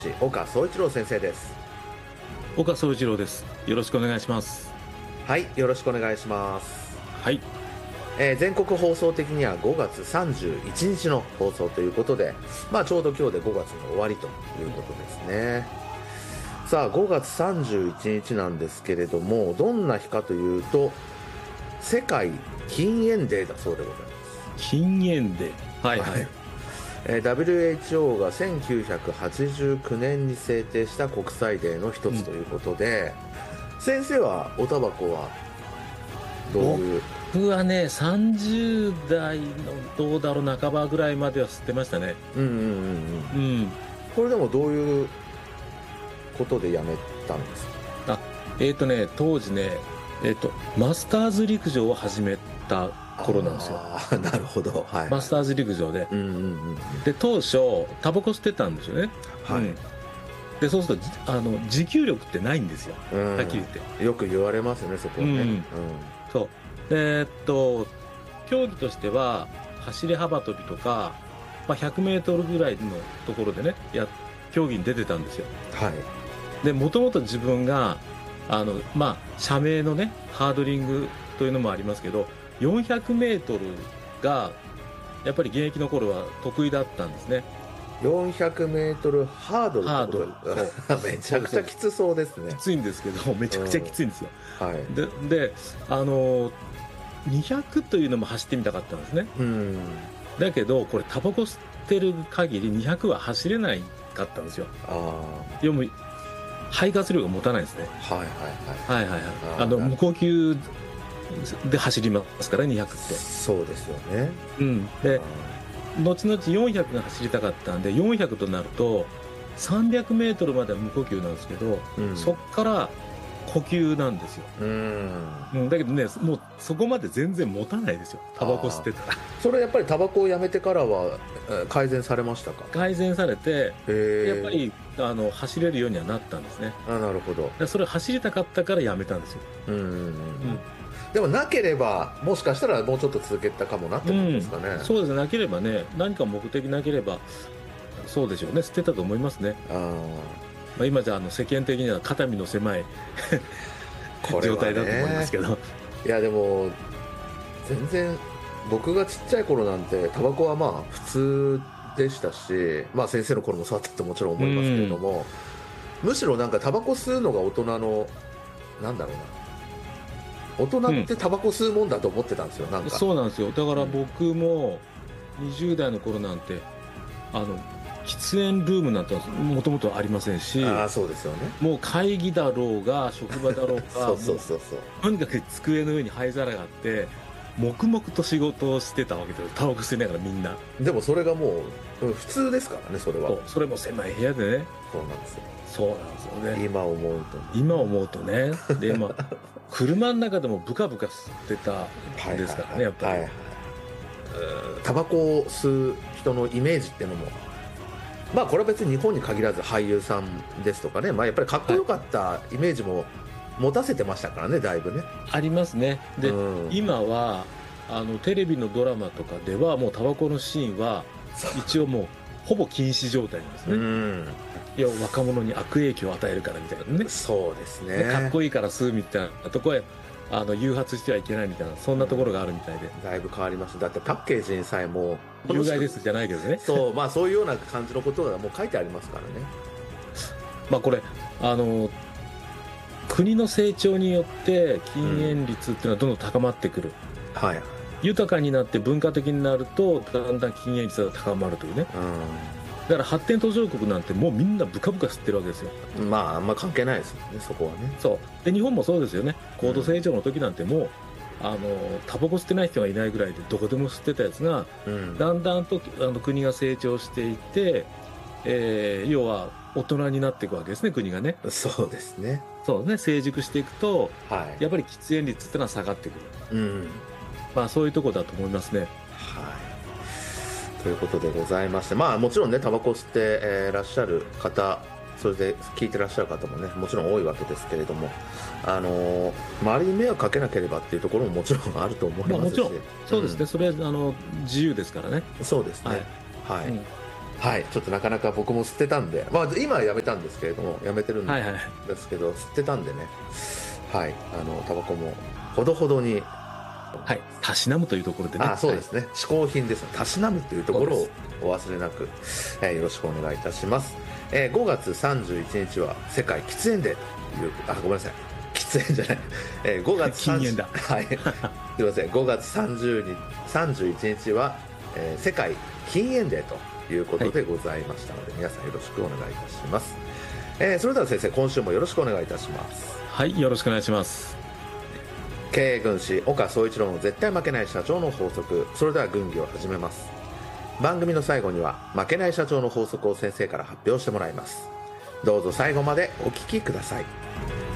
岡総一郎先生です。 岡総一郎です。よろしくお願いします。 はい、よろしくお願いします。 はい。 全国放送的には5月31日の放送ということで、ちょうど今日で5月の終わりということですね。さあ、5月31日なんですけれども、どんな日かというと、世界禁煙デーだそうでございます。 禁煙デー。はいはい。 WHO が1989年に制定した国際デーの一つということで、先生はおタバコはどういう？ 僕はね、30代のどうだろう半ばぐらいまでは吸ってましたね。 これでもどういうことでやめたんですか？ 当時ね、マスターズ陸上を始めた頃なんですよ。 なるほど、はい、 マスターズ陸上で、で当初タバコ吸ってたんですよね。でそうすると持久力ってないんですよ、はっきり言って。 よく言われますね、そこはね。 そうで競技としては走り幅跳びとか、100メートルぐらいのところでね競技に出てたんですよ。でもともと自分が社名のねハードリングというのもありますけど、400メートルがやっぱり現役の頃は得意だったんですね。 400メートルハードルめちゃくちゃきつそうですね。 きついんですけど、めちゃくちゃきついんですよ。で200というのも走ってみたかったんですね。だけどこれタバコ吸ってる限り200は走れないかったんですよ。要は肺活量が持たないですね。無呼吸で走りますから200って。 そうですよね。 で後々400が走りたかったんで、400となると300メートルまでは無呼吸なんですけど、そっから呼吸なんですよ。だけどね、もうそこまで全然持たないですよ、タバコ吸ってたら。 それやっぱりタバコをやめてからは改善されましたか？改善されて、やっぱり走れるようにはなったんですね。 なるほど。 それ走りたかったからやめたんですよ。 でもなければもしかしたらもうちょっと続けたかもなってことですかね。 そうですね、なければね、何か目的なければそうでしょうね、捨てたと思いますね。今じゃ世間的には肩身の狭い状態だと思いますけど。 いやでも全然僕がちっちゃい頃なんてタバコは普通でしたし、先生の頃もそうだったともちろん思いますけれども、むしろなんかタバコ吸うのが大人のなんだろうな、大人ってタバコ吸うもんだと思ってたんですよ。なんかそうなんですよ。だから僕も20代の頃なんて喫煙ルームなんてもともとありませんし、 そうですよね。 もう会議だろうが職場だろうがとにかく机の上に灰皿があって黙々と仕事をしてたわけですよ、タバコ吸いながらみんな。 でもそれがもう普通ですからね、それは。 それも狭い部屋でね。 そうなんですよ。 そうなんですよね。 今思うとね。で車の中でもブカブカ吸ってたんですからね、やっぱり。 タバコを吸う人のイメージっていうのも、これは別に日本に限らず俳優さんですとかね、やっぱりかっこよかったイメージも持たせてましたからね、だいぶね。 ありますね。で、今はテレビのドラマとかではもうタバコのシーンは一応もうほぼ禁止状態なんですね。いや、若者に悪影響を与えるからみたいなね。 そうですね。 かっこいいから吸うみたいなとこへ誘発してはいけないみたいな、そんなところがあるみたいで。 だいぶ変わりました。だってパッケージにさえも有害ですじゃないけどね。 そういうような感じのことがもう書いてありますからね。 これ国の成長によって禁煙率っていうのはどんどん高まってくる。豊かになって文化的になるとだんだん禁煙率が高まるというね。だから発展途上国なんてもうみんなブカブカ吸ってるわけですよ。 あんま関係ないですよね、そこはね。 そうで日本もそうですよね。高度成長の時なんてもうタバコ吸ってない人がいないぐらいでどこでも吸ってたやつが、だんだんと国が成長していって、要は大人になっていくわけですね、国がね。 そうですね。 成熟していくと、やっぱり喫煙率ってのは下がってくる。そういうところだと思いますね。 ということでございまして、もちろんね、タバコを吸ってらっしゃる方、それで聞いてらっしゃる方もね、もちろん多いわけですけれども、周りに迷惑かけなければっていうところももちろんあると思いますし、 もちろんそうですね、それは自由ですからね。 そうですね。 はい、ちょっとなかなか僕も吸ってたんで、まあ、今はやめたんですけれども、やめてるんはいはい。 ですけど、吸ってたんでね、はい、タバコもほどほどに、 はい、たしなむというところでね。 そうですね、嗜好品です。たしなむというところをお忘れなく、よろしくお願いいたします。5月31日は世界喫煙デーという、ごめんなさい、喫煙じゃない、5月禁煙だ。 はい、すいません、5月31日は、世界禁煙デーということでございましたので、皆さんよろしくお願いいたします。それでは先生、今週もよろしくお願いいたします。 はい、よろしくお願いします。 経営軍師岡総一郎の絶対負けない社長の法則。それでは軍議を始めます。番組の最後には負けない社長の法則を先生から発表してもらいます。どうぞ最後までお聞きください。